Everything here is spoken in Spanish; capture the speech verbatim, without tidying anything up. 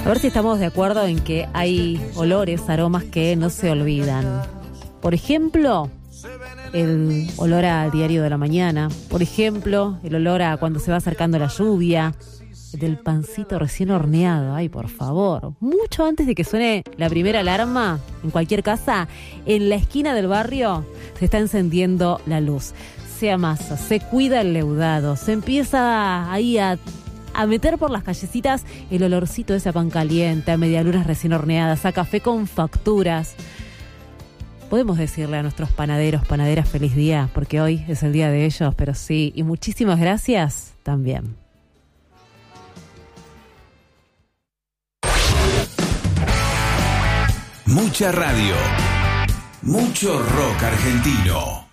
A ver si estamos de acuerdo en que hay olores, aromas que no se olvidan. Por ejemplo, el olor al diario de la mañana. Por ejemplo, el olor a cuando se va acercando la lluvia. Del pancito recién horneado. Ay, por favor. Mucho antes de que suene la primera alarma, en cualquier casa, en la esquina del barrio, se está encendiendo la luz. Se amasa, se cuida el leudado, se empieza ahí a, a meter por las callecitas el olorcito de esa pan caliente, a medialunas recién horneadas, a café con facturas. Podemos decirle a nuestros panaderos, panaderas, feliz día, porque hoy es el día de ellos, pero sí, y muchísimas gracias también. Mucha radio, mucho rock argentino.